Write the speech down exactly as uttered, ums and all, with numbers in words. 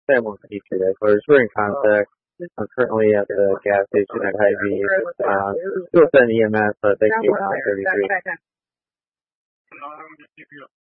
Sam wants to keep you there first. We're in contact. I'm currently at the gas station at Hy-Vee. Uh, still sending E M S, but they keep on thirty-three.